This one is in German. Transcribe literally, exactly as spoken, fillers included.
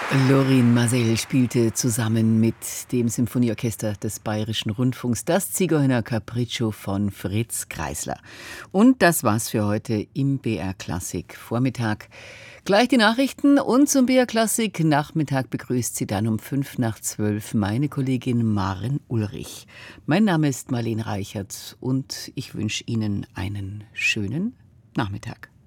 Lorin Maazel spielte zusammen mit dem Symphonieorchester des Bayerischen Rundfunks das Zigeuner Capriccio von Fritz Kreisler. Und das war's für heute im B R Klassik Vormittag. Gleich die Nachrichten und zum B R Klassik Nachmittag begrüßt Sie dann um fünf nach zwölf meine Kollegin Maren Ulrich. Mein Name ist Marlene Reichert und ich wünsche Ihnen einen schönen Nachmittag.